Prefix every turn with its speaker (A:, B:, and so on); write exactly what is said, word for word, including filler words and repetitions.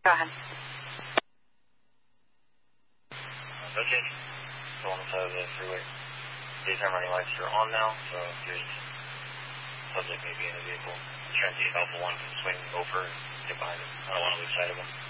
A: Go ahead.
B: Okay. So on the side of the freeway. Daytime running lights are on now, so if there's subject maybe in the vehicle, I'm trying to see if Alpha one can swing over and get behind him. I don't want to lose sight of him.